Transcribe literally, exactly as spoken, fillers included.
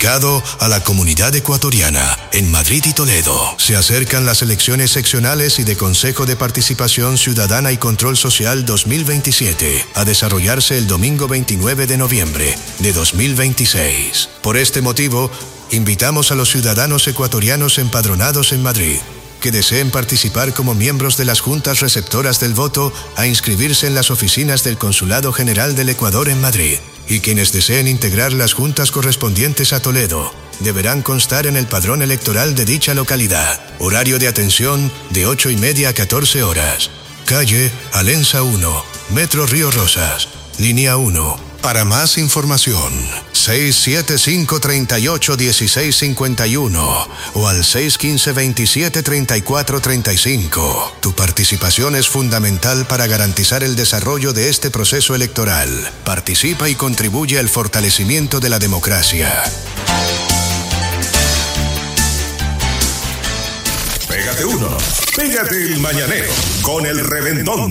Comunicado a la comunidad ecuatoriana en Madrid y Toledo. Se acercan las elecciones seccionales y de Consejo de Participación Ciudadana y Control Social dos mil veintisiete, a desarrollarse el domingo veintinueve de noviembre de dos mil veintiséis. Por este motivo, invitamos a los ciudadanos ecuatorianos empadronados en Madrid que deseen participar como miembros de las juntas receptoras del voto a inscribirse en las oficinas del Consulado General del Ecuador en Madrid, y quienes deseen integrar las juntas correspondientes a Toledo deberán constar en el padrón electoral de dicha localidad. Horario de atención de ocho y media a catorce horas. Calle Alenza uno, Metro Río Rosas, línea uno. Para más información, seis siete cinco, tres ocho, uno seis cinco uno o al seis uno cinco, veintisiete, treinta y cuatro, treinta y cinco. Tu participación es fundamental para garantizar el desarrollo de este proceso electoral. Participa y contribuye al fortalecimiento de la democracia. Pégate uno. Pégate el mañanero con el reventón.